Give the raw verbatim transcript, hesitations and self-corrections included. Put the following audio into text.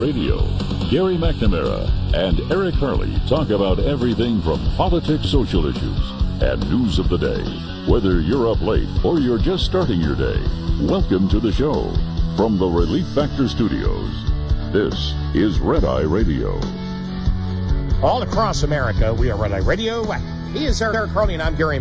Radio. Gary McNamara and Eric Harley talk about everything from politics, social issues, and news of the day. Whether you're up late or you're just starting your day, welcome to the show. From the Relief Factor Studios, this is Red Eye Radio. All across America, we are Red Eye Radio. He is Eric Harley, and I'm Gary